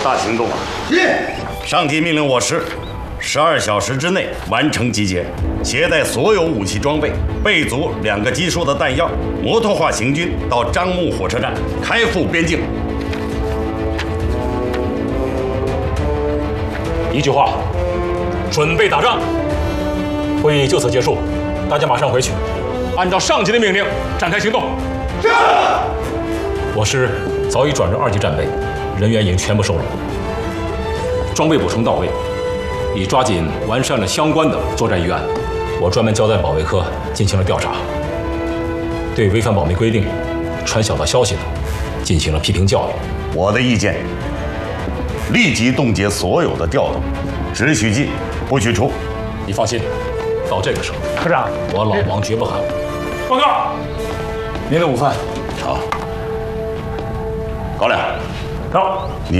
大行动啊！上级命令我师，12小时之内完成集结，携带所有武器装备，备足2个基数的弹药，摩托化行军到樟木火车站，开赴边境。 一句话，准备打仗。会议就此结束，大家马上回去，按照上级的命令展开行动。是。我师早已转入2级战备，人员已经全部收拢，装备补充到位，已抓紧完善了相关的作战预案。我专门交代保卫科进行了调查，对违反保密规定、传小道消息的进行了批评教育。 我的意见，立即冻结所有的调动，只许进，不许出。 你放心，到这个时候， 科长， 我老王绝不含糊。 报告，您的午饭。 好，高粱， 走。